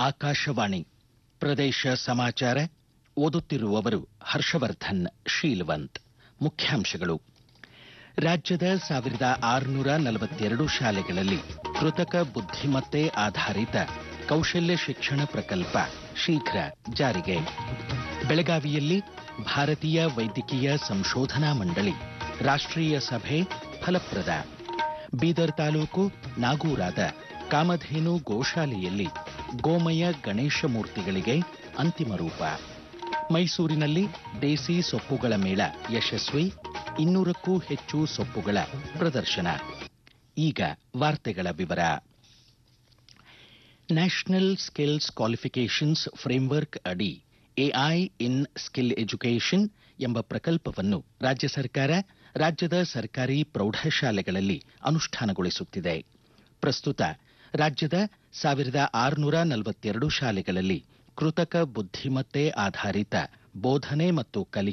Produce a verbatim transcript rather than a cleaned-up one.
ಆಕಾಶವಾಣಿ ಪ್ರದೇಶ ಸಮಾಚಾರ ಓದುತ್ತಿರುವವರು ಹರ್ಷವರ್ಧನ್ ಶೀಲವಂತ್. ಮುಖ್ಯಾಂಶಗಳು. ರಾಜ್ಯದ ಸಾವಿರದ ಆರುನೂರ ನಲವತ್ತೆರಡು ಶಾಲೆಗಳಲ್ಲಿ ಕೃತಕ ಬುದ್ಧಿಮತ್ತೆ ಆಧಾರಿತ ಕೌಶಲ್ಯ ಶಿಕ್ಷಣ ಪ್ರಕಲ್ಪ ಶೀಘ್ರ ಜಾರಿಗೆ. ಬೆಳಗಾವಿಯಲ್ಲಿ ಭಾರತೀಯ ವೈದ್ಯಕೀಯ ಸಂಶೋಧನಾ ಮಂಡಳಿ ರಾಷ್ಟ್ರೀಯ ಸಭೆ ಫಲಪ್ರದ. ಬೀದರ್ ತಾಲೂಕು ನಾಗೂರಾದ ಕಾಮಧೇನು ಗೋಶಾಲೆಯಲ್ಲಿ ಗೋಮಯ ಗಣೇಶ ಮೂರ್ತಿಗಳಿಗೆ ಅಂತಿಮ ರೂಪ. ಮೈಸೂರಿನಲ್ಲಿ ದೇಸಿ ಸೊಪ್ಪುಗಳ ಮೇಳ ಯಶಸ್ವಿ, ಇನ್ನೂರಕ್ಕೂ ಹೆಚ್ಚು ಸೊಪ್ಪುಗಳ ಪ್ರದರ್ಶನ. ಈಗ ವಾರ್ತೆಗಳ ವಿವರ. ನ್ಯಾಷನಲ್ ಸ್ಕಿಲ್ಸ್ ಕ್ವಾಲಿಫಿಕೇಷನ್ಸ್ ಫ್ರೇಮ್ವರ್ಕ್ ಅಡಿ ಎಐ ಇನ್ ಸ್ಕಿಲ್ ಎಜುಕೇಷನ್ ಎಂಬ ಪ್ರಕಲ್ಪವನ್ನು ರಾಜ್ಯ ಸರ್ಕಾರ ರಾಜ್ಯದ ಸರ್ಕಾರಿ ಪ್ರೌಢಶಾಲೆಗಳಲ್ಲಿ ಅನುಷ್ಠಾನಗೊಳಿಸುತ್ತಿದೆ. ಪ್ರಸ್ತುತ ರಾಜ್ಯದ ಸಾವಿರದ ಆರುನೂರ ನಲವತ್ತೆರಡು ಶಾಲೆಗಳಲ್ಲಿ ಕೃತಕ ಬುದ್ಧಿಮತ್ತೆ ಆಧಾರಿತ ಬೋಧನೆ ಮತ್ತು ಕಲಿಕೆ